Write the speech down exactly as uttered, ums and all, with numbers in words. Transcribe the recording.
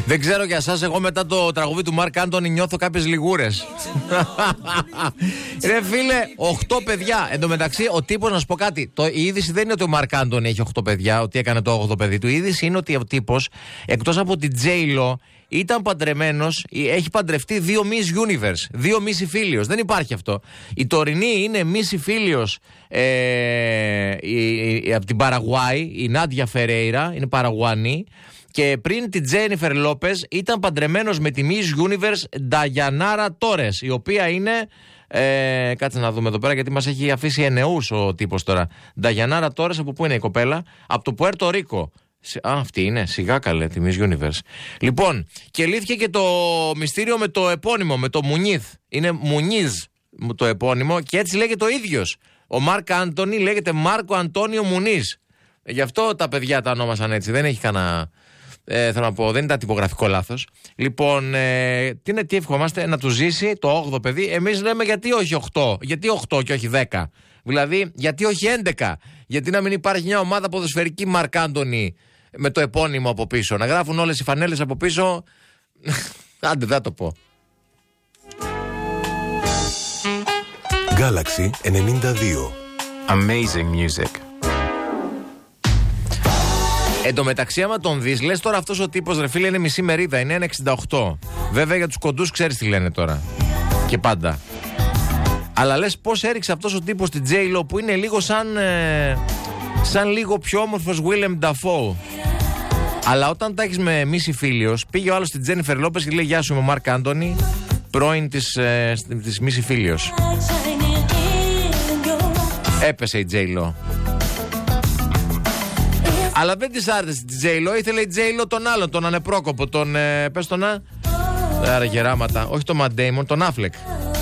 Δεν ξέρω για εσάς, εγώ μετά το τραγούδι του Μαρκ Άντονι νιώθω κάποιες λιγούρες. Ρε φίλε, οκτώ παιδιά. Εν τω μεταξύ, ο τύπος, να σου πω κάτι, το, η είδηση δεν είναι ότι ο Μαρκ Άντονι έχει οκτώ παιδιά, ότι έκανε το όγδοο παιδί του. Η είδηση είναι ότι ο τύπος, εκτός από την J-Lo, ήταν παντρεμένος, έχει παντρευτεί δύο Miss Universe, δύο Miss Φίλιος. Δεν υπάρχει αυτό. Η τωρινή είναι Miss Φίλιος ε, από την Παραγουάη, η Νάντια Φερέιρα, είναι Παραγουανή. Και πριν την Τζένιφερ Λόπες ήταν παντρεμένος με τη Miss Universe Νταγιανάρα Τόρες, η οποία είναι. Ε, κάτσε να δούμε εδώ πέρα, γιατί μας έχει αφήσει ενεούς ο τύπος τώρα. Νταγιανάρα Τόρες, από πού είναι η κοπέλα? Από το Πουέρτο Ρίκο. Α, αυτή είναι, σιγά καλέ, τη Miss Universe. Λοιπόν, και λύθηκε και το μυστήριο με το επώνυμο, με το Μουνίθ. Είναι Μουνίζ το επώνυμο και έτσι λέγεται ο ίδιος. Ο Μάρκ Άντονι λέγεται Μάρκο Αντώνιο Μουνίζ. Γι' αυτό τα παιδιά τα ονόμασαν έτσι. Δεν έχει κανένα. Ε, θέλω να πω, δεν ήταν τυπογραφικό λάθος. Λοιπόν, ε, τι, είναι, τι ευχόμαστε, να του ζήσει το όγδοο παιδί. Εμείς λέμε γιατί όχι οκτώ, γιατί οκτώ και όχι δέκα. Δηλαδή, γιατί όχι έντεκα. Γιατί να μην υπάρχει μια ομάδα ποδοσφαιρική Μαρκ Άντονι με το επώνυμο από πίσω. Να γράφουν όλες οι φανέλες από πίσω. Άντε, δεν το πω. Galaxy ενενήντα δύο. Amazing music. Εν τω μεταξύ, άμα τον δεις, λες τώρα αυτός ο τύπος, ρε φίλε, είναι μισή μερίδα, είναι ένα εξήντα οκτώ. Βέβαια για τους κοντούς ξέρεις τι λένε τώρα. Και πάντα. Αλλά λες πώς έριξε αυτός ο τύπος την J-Lo που είναι λίγο σαν. Ε, σαν λίγο πιο όμορφος Willem Dafoe. Αλλά όταν τα έχεις με Μίση Φίλιος, πήγε ο άλλος στην Τζένιφερ Λόπες και λέει: Γεια σου, είμαι ο Μαρκ Άντονι, πρώην της, ε, της Μίση Φίλιος. Έπεσε η J-Lo. Αλλά δεν της άρεσε τη J-Lo, ήθελε η J-Lo τον άλλον, τον ανεπρόκοπο, τον. Ε, πες τον να. Άρα γεράματα, όχι τον Matt Damon, τον Affleck.